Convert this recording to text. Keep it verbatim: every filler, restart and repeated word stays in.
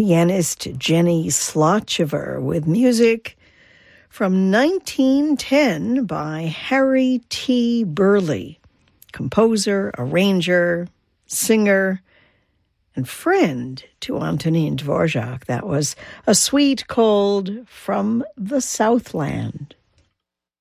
pianist Jenny Slotchever with music from nineteen ten by Harry T. Burleigh, composer, arranger, singer, and friend to Antonin Dvorak. That was a suite called From the Southland.